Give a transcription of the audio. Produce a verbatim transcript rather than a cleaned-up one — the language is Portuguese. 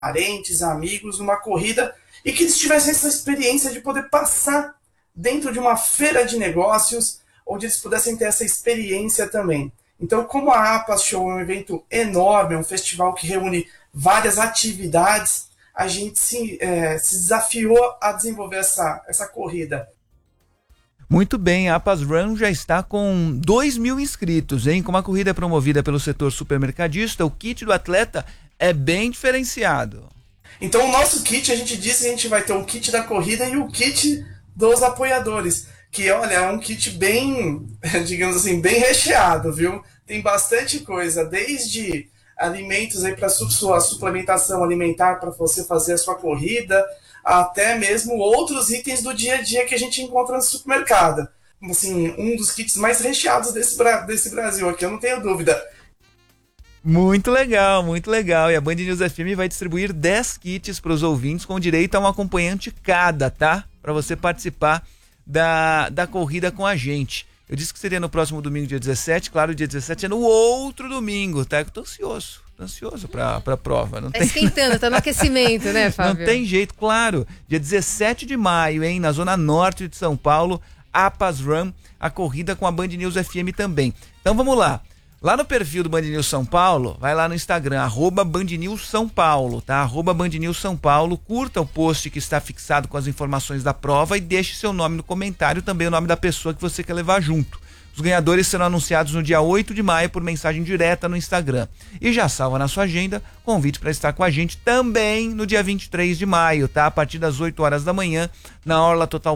parentes, amigos, numa corrida, e que eles tivessem essa experiência de poder passar dentro de uma feira de negócios, onde eles pudessem ter essa experiência também. Então, como a APAS Show é um evento enorme, é um festival que reúne várias atividades, a gente se, é, se desafiou a desenvolver essa, essa corrida. Muito bem, a APAS Run já está com dois mil inscritos, hein? Como a corrida é promovida pelo setor supermercadista, o kit do atleta é bem diferenciado. Então, o nosso kit, a gente disse que a gente vai ter o kit da corrida e o kit dos apoiadores, que, olha, é um kit bem, digamos assim, bem recheado, viu? Tem bastante coisa, desde alimentos aí para sua suplementação alimentar para você fazer a sua corrida, até mesmo outros itens do dia a dia que a gente encontra no supermercado. Assim, um dos kits mais recheados desse, desse Brasil aqui, eu não tenho dúvida. Muito legal, muito legal. E a Band News F M vai distribuir dez kits para os ouvintes com direito a um acompanhante cada, tá? Para você participar da, da corrida com a gente. Eu disse que seria no próximo domingo, dia dezessete. Claro, o dia dezessete é no outro domingo, tá? Eu tô ansioso, tô ansioso pra, pra prova. Não tá tem... esquentando, tá no aquecimento, né, Fábio? Não tem jeito, claro. Dia dezessete de maio, hein? Na zona norte de São Paulo, APAS Run, a corrida com a Band News F M também. Então vamos lá. Lá no perfil do Band News São Paulo, vai lá no Instagram, arroba Band News São Paulo, tá? Arroba Band News São Paulo, curta o post que está fixado com as informações da prova e deixe seu nome no comentário, também o nome da pessoa que você quer levar junto. Os ganhadores serão anunciados no dia oito de maio por mensagem direta no Instagram. E já salva na sua agenda convite para estar com a gente também no dia vinte e três de maio, tá? A partir das oito horas da manhã, na Orla Total